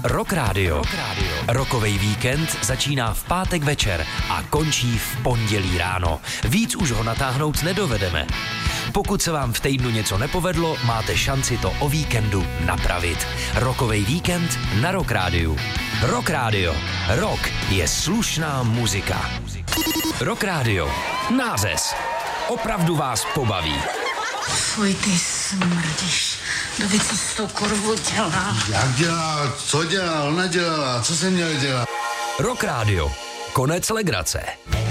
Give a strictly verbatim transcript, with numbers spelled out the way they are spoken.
Rock Radio. Rockovej víkend začíná v pátek večer a končí v pondělí ráno. Víc už ho natáhnout nedovedeme. Pokud se vám v týdnu něco nepovedlo, máte šanci to o víkendu napravit. Rockovej víkend na Rock Radio. Rock Radio. Rock je slušná muzika. Rock Radio. Nářez. Opravdu vás pobaví. Fuj, ty smrdíš. Kdo co s tou korvou dělá? Jak dělá? Co dělá? Ona dělala. Co jsem měl dělat? Rock Radio. Konec legrace.